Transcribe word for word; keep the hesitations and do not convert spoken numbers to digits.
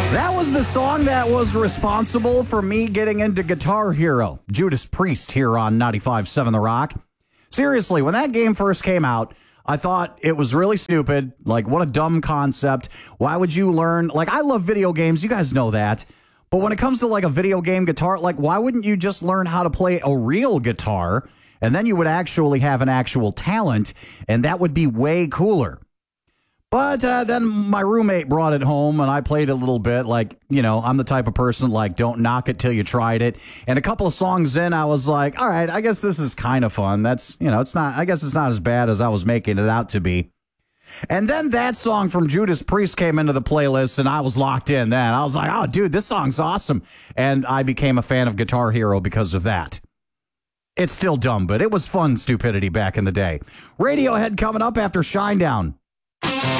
That was the song that was responsible for me getting into Guitar Hero. Judas Priest here on ninety-five point seven The Rock. Seriously, when that game first came out, I thought it was really stupid. Like, what a dumb concept. Why would you learn? Like, I love video games. You guys know that. But when it comes to, like, a video game guitar, like, why wouldn't you just learn how to play a real guitar? And then you would actually have an actual talent, and that would be way cooler. But uh, then my roommate brought it home, and I played a little bit. Like, you know, I'm the type of person, like, don't knock it till you tried it. And a couple of songs in, I was like, all right, I guess this is kind of fun. That's, you know, it's not, I guess it's not as bad as I was making it out to be. And then that song from Judas Priest came into the playlist, and I was locked in then. I was like, oh, dude, this song's awesome. And I became a fan of Guitar Hero because of that. It's still dumb, but it was fun stupidity back in the day. Radiohead coming up after Shinedown.